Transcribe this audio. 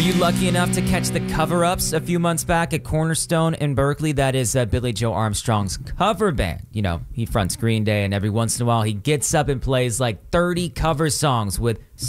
you lucky enough to catch the cover-ups a few months back at Cornerstone in Berkeley? That is Billy Joe Armstrong's cover band. You know, he fronts Green Day, and every once in a while he gets up and plays like 30 cover songs with